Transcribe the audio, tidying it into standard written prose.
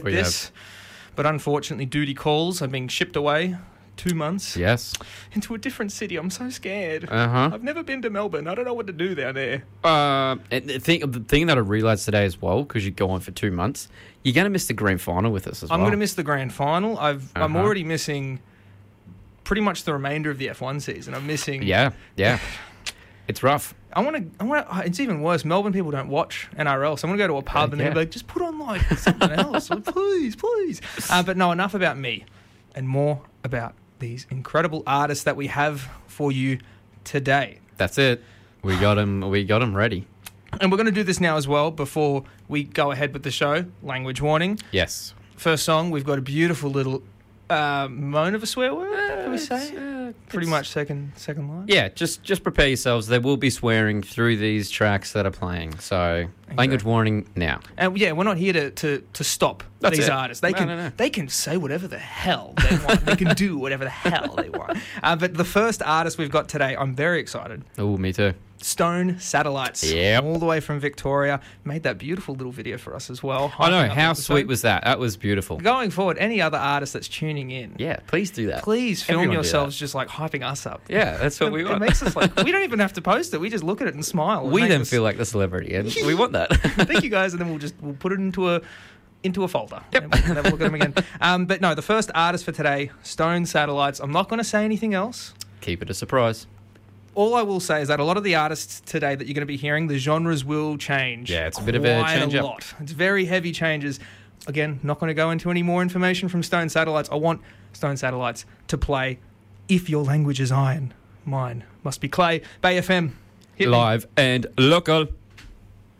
this. But unfortunately, duty calls. I'm being shipped away 2 months. Yes. Into a different city. I'm so scared. Uh-huh. I've never been to Melbourne. I don't know what to do down there. And the thing that I realised today as well, because you go on for 2 months, you're going to miss the grand final with us as well. I'm going to miss the grand final. I'm already missing pretty much the remainder of the F1 season. I'm missing... Yeah. It's rough. I want to. It's even worse. Melbourne people don't watch NRL, so I want to go to a pub and they're like, just put on like something else, like, please. But no, enough about me, and more about these incredible artists that we have for you today. That's it. We got them ready. And we're going to do this now as well before we go ahead with the show. Language warning. Yes. First song, we've got a beautiful little moan of a swear word. Can we say? Pretty much second line. Yeah, just prepare yourselves. There will be swearing through these tracks that are playing. So language warning now. And yeah, we're not here to stop these artists. They can say whatever the hell they want. They can do whatever the hell they want. But the first artist we've got today, I'm very excited. Oh, me too. Stone Satellites. Yep. All the way from Victoria. Made that beautiful little video for us as well. I know. How sweet was that? That was beautiful. Going forward, any other artist that's tuning in. Yeah, please do that. Please film yourselves just like hyping us up. Yeah, that's what we want. It makes us like, we don't even have to post it. We just look at it and smile. We then feel like the celebrity and we want that. Thank you guys. And then we'll put it into a folder. Yep. And we'll never look at them again. But no, the first artist for today, Stone Satellites. I'm not going to say anything else. Keep it a surprise. All I will say is that a lot of the artists today that you're going to be hearing, the genres will change. Yeah, it's a bit of a change up. Lot. It's very heavy changes. Again, not going to go into any more information from Stone Satellites. I want Stone Satellites to play If Your Language is Iron, Mine Must Be Clay. Bay FM. Live and local.